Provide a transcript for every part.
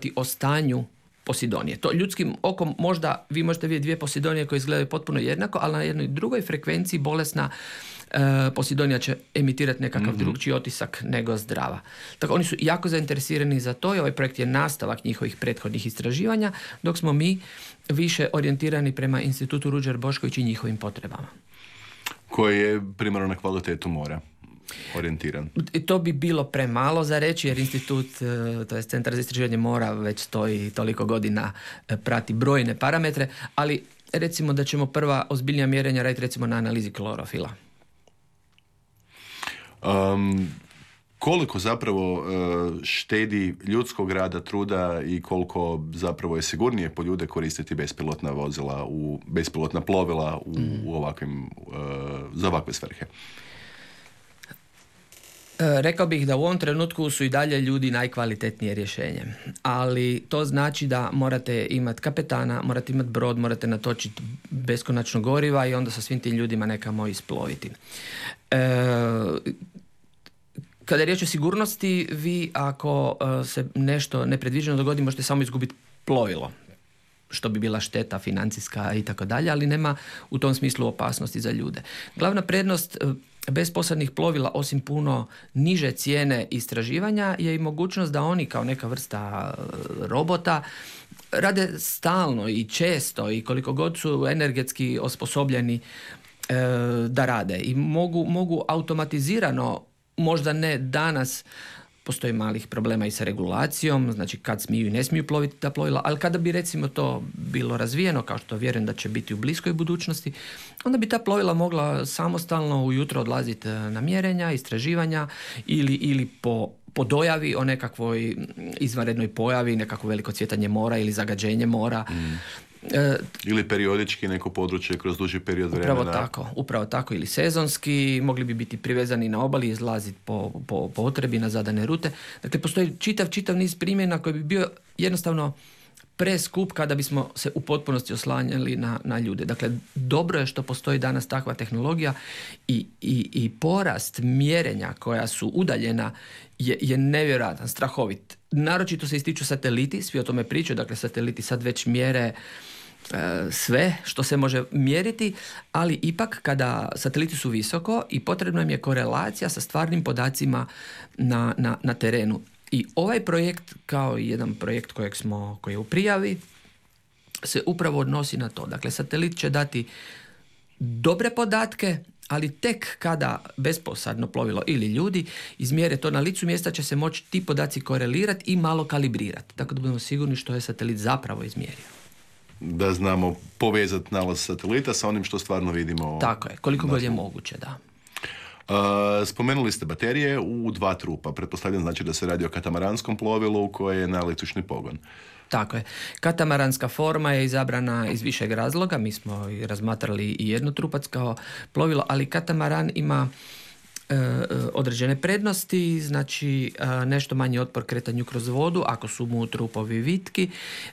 govoriti o stanju Posidonije. To ljudskim okom možda, vi možete vidjeti dvije Posidonije koje izgledaju potpuno jednako, ali na jednoj drugoj frekvenciji bolesna Posidonija će emitirati nekakav drugčiji otisak nego zdrava. Tako oni su jako zainteresirani za to i ovaj projekt je nastavak njihovih prethodnih istraživanja, dok smo mi više orijentirani prema Institutu Ruđer Bošković i njihovim potrebama. Koji je primarno na kvalitetu mora orijentiran. To bi bilo premalo za reći, jer institut, to je Centar za istraživanje mora, već stoji toliko godina, prati brojne parametre, ali recimo da ćemo prva ozbiljnija mjerenja raditi recimo na analizi klorofila. Koliko zapravo štedi ljudskog rada, truda i koliko zapravo je sigurnije po ljude koristiti bespilotna vozila, bespilotna plovila u ovakvim, za ovakve svrhe? Rekao bih da u ovom trenutku su i dalje ljudi najkvalitetnije rješenje, ali to znači da morate imati kapetana, morate imati brod, morate natočiti beskonačno goriva i onda sa svim tim ljudima nekamo isploviti. Kada je riječ o sigurnosti, vi ako se nešto nepredviđeno dogodi, možete samo izgubiti plovilo, što bi bila šteta financijska i tako dalje, ali nema u tom smislu opasnosti za ljude. Glavna prednost bezposadnih plovila, osim puno niže cijene istraživanja, je i mogućnost da oni kao neka vrsta robota rade stalno i često i koliko god su energetski osposobljeni da rade i mogu automatizirano, možda ne danas, postoji malih problema i sa regulacijom, znači kad smiju i ne smiju ploviti ta plovila, ali kada bi recimo to bilo razvijeno, kao što vjerujem da će biti u bliskoj budućnosti, onda bi ta plovila mogla samostalno ujutro odlaziti na mjerenja, istraživanja ili po dojavi o nekakvoj izvanrednoj pojavi, nekakvo veliko cvjetanje mora ili zagađenje mora. Ili periodički neko područje kroz duži period vremena. Upravo tako, ili sezonski, mogli bi biti privezani na obali i izlaziti po potrebi na zadane rute. Dakle, postoji čitav niz primjena koji bi bio jednostavno preskup kada bismo se u potpunosti oslanjali na ljude. Dakle, dobro je što postoji danas takva tehnologija i porast mjerenja koja su udaljena je nevjerojatan, strahovit. Naročito se ističu sateliti, svi o tome pričaju, dakle sateliti sad već mjere sve što se može mjeriti, ali ipak kada sateliti su visoko i potrebna im je korelacija sa stvarnim podacima na terenu. I ovaj projekt, kao i jedan projekt koji je u prijavi, se upravo odnosi na to. Dakle, satelit će dati dobre podatke, ali tek kada besposadno plovilo ili ljudi izmjere to na licu mjesta, će se moći ti podaci korelirati i malo kalibrirati. Tako da budemo sigurni što je satelit zapravo izmjerio. Da znamo povezati nalaz satelita sa onim što stvarno vidimo. Tako je, koliko god je moguće, da. Spomenuli ste baterije u 2 trupa. Pretpostavljam znači da se radi o katamaranskom plovilu koje je na električni pogon. Tako je. Katamaranska forma je izabrana iz višeg razloga. Mi smo i razmatrali i jednotrupac kao plovilo, ali katamaran ima određene prednosti, znači nešto manji otpor kretanju kroz vodu ako su mu trupovi vitki.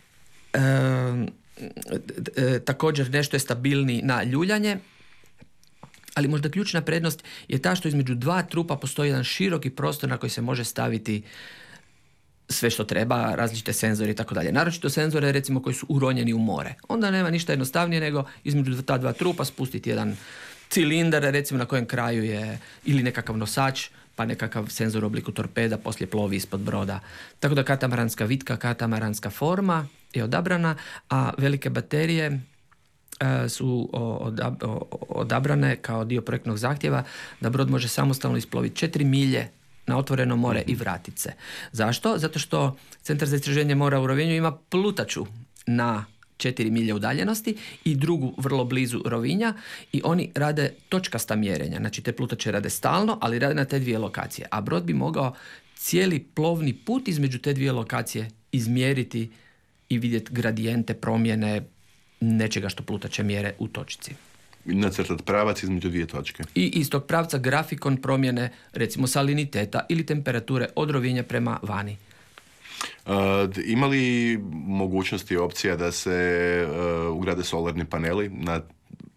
Također nešto je stabilniji na ljuljanje, ali možda ključna prednost je ta što između 2 trupa postoji jedan široki prostor na koji se može staviti sve što treba, različite senzori i tako dalje. Naročito senzore recimo koji su uronjeni u more. Onda nema ništa jednostavnije nego između ta 2 trupa spustiti jedan cilindar recimo na kojem kraju je ili nekakav nosač, pa nekakav senzor u obliku torpeda poslije plovi ispod broda. Tako da katamaranska vitka, katamaranska forma je odabrana, a velike baterije su odabrane kao dio projektnog zahtjeva da brod može samostalno isploviti 4 milje na otvoreno more i vratiti se. Zašto? Zato što Centar za istraživanje mora u Rovinju ima plutaču na 4 milje udaljenosti i drugu vrlo blizu Rovinja i oni rade točkasta mjerenja. Znači te plutače rade stalno, ali rade na te 2 lokacije. A brod bi mogao cijeli plovni put između te 2 lokacije izmjeriti i vidjeti gradijente, promjene nečega što plutače mjere u točci. Nacrtati pravac između 2 točke. I iz tog pravca grafikon promjene recimo saliniteta ili temperature od Rovinja prema vani. Ima li mogućnosti i opcija da se ugrade solarni paneli na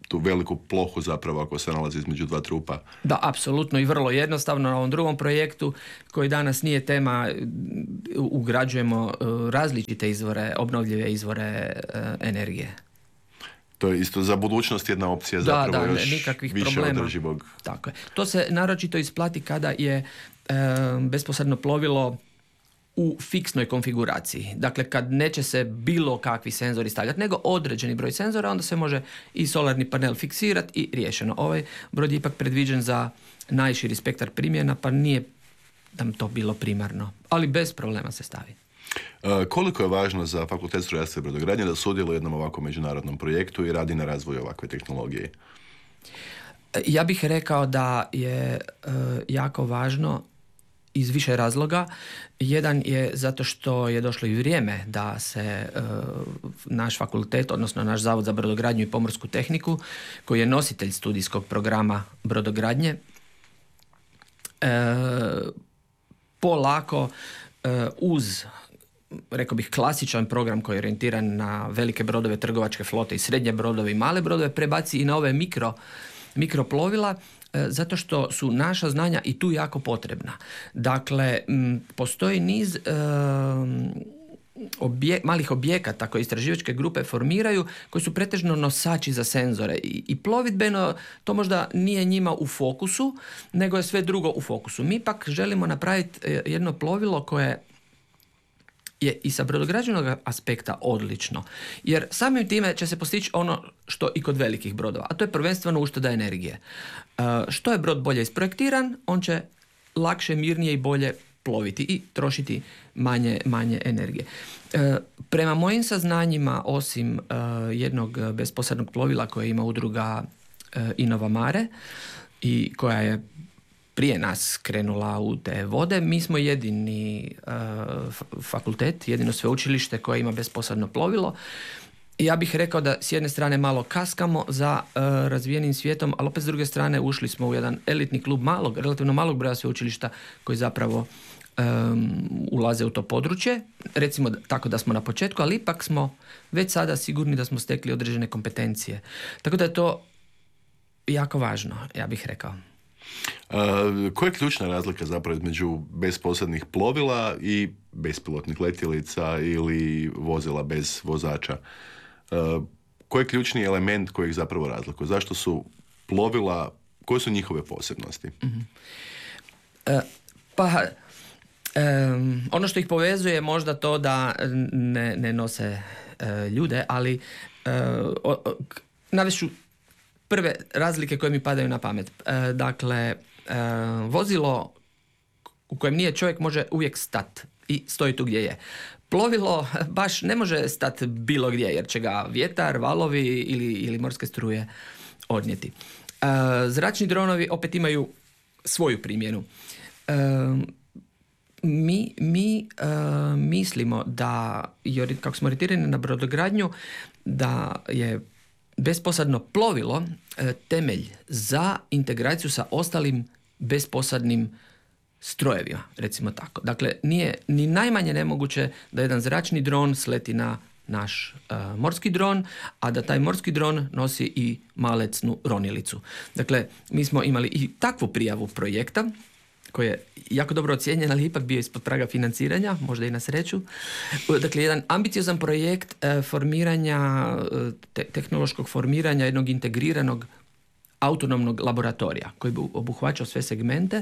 tu veliku plohu zapravo ako se nalazi između dva trupa. Da, apsolutno i vrlo jednostavno. Na ovom drugom projektu koji danas nije tema, ugrađujemo različite izvore, obnovljive izvore energije. To je isto za budućnost jedna opcija zapravo još nikakvih više problema. održivog. Tako je. To se naročito isplati kada je besposadno plovilo u fiksnoj konfiguraciji. Dakle, kad neće se bilo kakvi senzori stavljati, nego određeni broj senzora, onda se može i solarni panel fiksirati i riješeno. Ovaj brod je ipak predviđen za najširi spektar primjena, pa nije nam to bilo primarno. Ali bez problema se stavi. Koliko je važno za Fakultet strojarstva i brodogradnje da sudjeluje u jednom ovakvom međunarodnom projektu i radi na razvoju ovakve tehnologije? Ja bih rekao da je jako važno iz više razloga. Jedan je zato što je došlo i vrijeme da se naš fakultet, odnosno naš Zavod za brodogradnju i pomorsku tehniku, koji je nositelj studijskog programa brodogradnje, polako uz, rekao bih, klasičan program koji je orijentiran na velike brodove, trgovačke flote i srednje brodove i male brodove, prebaci i na ove mikroplovila, zato što su naša znanja i tu jako potrebna. Dakle, postoji niz malih objekata koje istraživačke grupe formiraju, koji su pretežno nosači za senzore i plovidbeno to možda nije njima u fokusu, nego je sve drugo u fokusu. Mi pak želimo napraviti jedno plovilo koje je i sa brodograđevnog aspekta odlično. Jer samim time će se postići ono što i kod velikih brodova, a to je prvenstveno ušteda energije. Što je brod bolje isprojektiran, on će lakše, mirnije i bolje ploviti i trošiti manje energije. Prema mojim saznanjima, osim jednog besposadnog plovila koje ima udruga Innova Mare i koja je prije nas krenula u te vode, mi smo jedini fakultet, jedino sveučilište koje ima besposadno plovilo. I ja bih rekao da s jedne strane malo kaskamo za razvijenim svijetom, ali opet s druge strane ušli smo u jedan elitni klub relativno malog broja sveučilišta koji zapravo ulaze u to područje. Recimo tako da smo na početku, ali ipak smo već sada sigurni da smo stekli određene kompetencije. Tako da je to jako važno, ja bih rekao. Koja je ključna razlika zapravo između besposadnih plovila i bespilotnih letjelica ili vozila bez vozača? Koji je ključni element koji ih zapravo razlikuje? Zašto su plovila, koje su njihove posebnosti? Ono što ih povezuje je možda to da ne nose ljude, ali navešću prve razlike koje mi padaju na pamet. Dakle, vozilo u kojem nije čovjek može uvijek stati i stoji tu gdje je. Plovilo baš ne može stati bilo gdje jer će ga vjetar, valovi ili morske struje odnijeti. Zračni dronovi opet imaju svoju primjenu. Mi mislimo da, kako smo orijentirani na brodogradnju, da je besposadno plovilo temelj za integraciju sa ostalim besposadnim strojevima, recimo tako. Dakle, nije ni najmanje nemoguće da jedan zračni dron sleti na naš morski dron, a da taj morski dron nosi i malecnu ronilicu. Dakle, mi smo imali i takvu prijavu projekta koji je jako dobro ocijenjen, ali ipak bio ispod praga financiranja, možda i na sreću. Dakle, jedan ambiciozan projekt formiranja, tehnološkog formiranja jednog integriranog autonomnog laboratorija koji bi obuhvaćao sve segmente.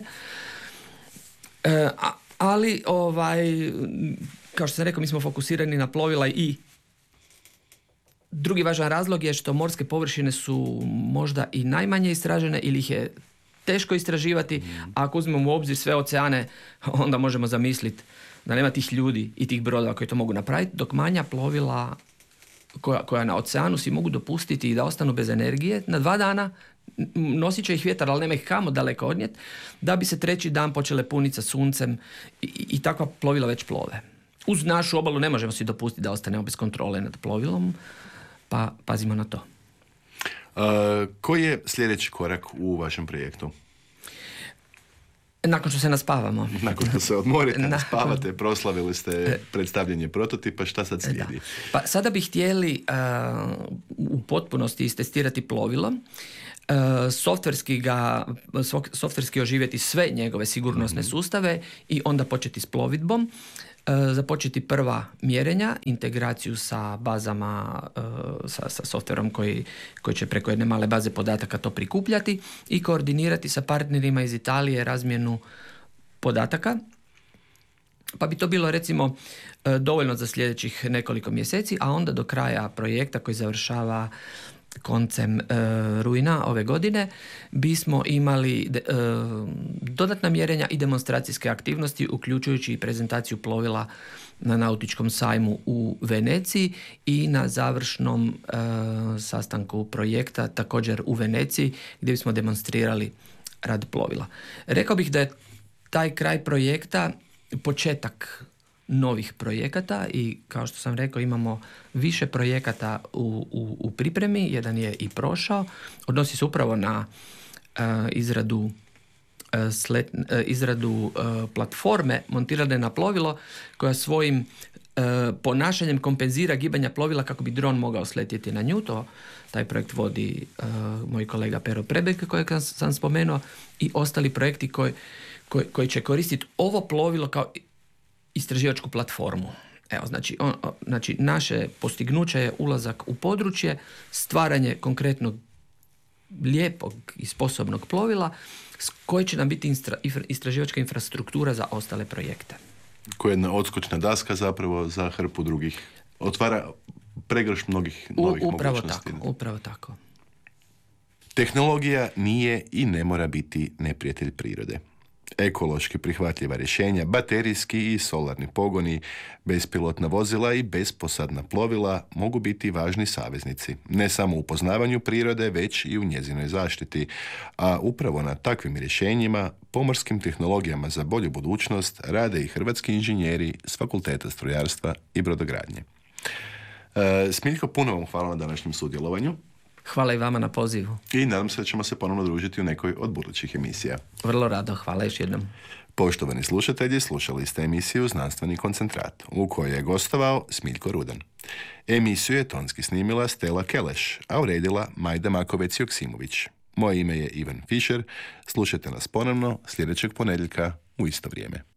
Ali, kao što sam rekao, mi smo fokusirani na plovila i drugi važan razlog je što morske površine su možda i najmanje istražene ili ih je teško istraživati, a ako uzmemo u obzir sve oceane, onda možemo zamisliti da nema tih ljudi i tih brodova koji to mogu napraviti, dok manja plovila koja na oceanu si mogu dopustiti i da ostanu bez energije na 2 dana, nosit će ih vjetar, ali nema ih kamo daleko odnijeti, da bi se 3. dan počele puniti sa suncem i takva plovila već plove. Uz našu obalu ne možemo si dopustiti da ostanemo bez kontrole nad plovilom, pa pazimo na to. Koji je sljedeći korak u vašem projektu? Nakon što se naspavamo. Nakon što se odmorite, naspavate, proslavili ste predstavljanje prototipa, šta sad slijedi? Pa sada bi htjeli u potpunosti istestirati plovilo, softverski oživjeti sve njegove sigurnosne sustave i onda početi s plovidbom, započeti prva mjerenja, integraciju sa bazama, sa softverom koji će preko jedne male baze podataka to prikupljati i koordinirati sa partnerima iz Italije razmjenu podataka. Pa bi to bilo recimo dovoljno za sljedećih nekoliko mjeseci, a onda do kraja projekta koji završava koncem rujna ove godine bismo imali dodatna mjerenja i demonstracijske aktivnosti, uključujući i prezentaciju plovila na nautičkom sajmu u Veneciji i na završnom sastanku projekta također u Veneciji gdje bismo demonstrirali rad plovila. Rekao bih da je taj kraj projekta početak novih projekata i kao što sam rekao imamo više projekata u pripremi, jedan je i prošao, odnosi se upravo na izradu platforme montirane na plovilo koja svojim ponašanjem kompenzira gibanja plovila kako bi dron mogao sletjeti na nju. Taj projekt vodi moj kolega Pero Prebek kojeg sam spomenuo i ostali projekti koji će koristiti ovo plovilo kao istraživačku platformu. Evo, znači naše postignuće je ulazak u područje, stvaranje konkretnog lijepog i sposobnog plovila koji će nam biti istraživačka infrastruktura za ostale projekte. Koja je jedna odskočna daska zapravo za hrpu drugih. Otvara pregršt mnogih novih mogućnosti. Upravo tako. Tehnologija nije i ne mora biti neprijatelj prirode. Ekološki prihvatljiva rješenja, baterijski i solarni pogoni, bespilotna vozila i besposadna plovila mogu biti važni saveznici, ne samo u poznavanju prirode, već i u njezinoj zaštiti, a upravo na takvim rješenjima, pomorskim tehnologijama za bolju budućnost, rade i hrvatski inženjeri s Fakulteta strojarstva i brodogradnje. Smiljko, puno vam hvala na današnjem sudjelovanju. Hvala i vama na pozivu. I nadam se da ćemo se ponovno družiti u nekoj od budućih emisija. Vrlo rado, hvala još jednom. Poštovani slušatelji, slušali ste emisiju Znanstveni koncentrat, u kojoj je gostovao Smiljko Rudan. Emisiju je tonski snimila Stella Keleš, a uredila Majda Makovec-Joksimović. Moje ime je Ivan Fischer. Slušajte nas ponovno sljedećeg ponedjeljka u isto vrijeme.